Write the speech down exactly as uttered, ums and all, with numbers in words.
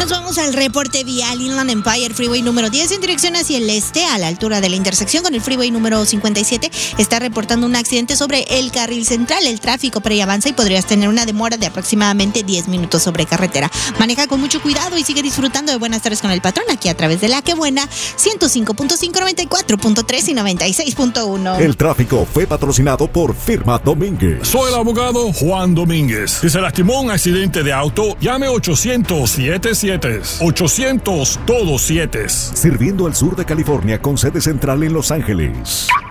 Nos vamos al reporte vial. Inland Empire Freeway número diez en dirección hacia el este, a la altura de la intersección con el Freeway número cincuenta y siete, está reportando un accidente sobre el carril central. El tráfico por ahí avanza y podrías tener una demora de aproximadamente diez minutos sobre carretera. Maneja con mucho cuidado y sigue disfrutando de Buenas Tardes con el Patrón aquí a través de La Que Buena, ciento cinco punto cinco, noventa y cuatro punto tres y noventa y seis punto uno. El tráfico fue patrocinado por Firma Domínguez. Soy el abogado Juan Domínguez. Si se lastimó un accidente de auto, llame ochocientos siete siete. ochocientos todos siete. Sirviendo al sur de California con sede central en Los Ángeles.